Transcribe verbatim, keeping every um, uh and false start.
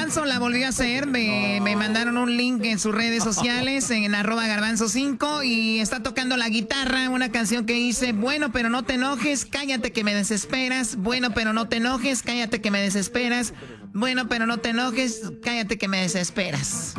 Garbanzo la volvió a hacer. Me, me mandaron un link en sus redes sociales, en arroba garbanzo cinco, y está tocando la guitarra, una canción que dice, bueno, pero no te enojes, cállate que me desesperas. Bueno, pero no te enojes, cállate que me desesperas. Bueno, pero no te enojes, cállate que me desesperas.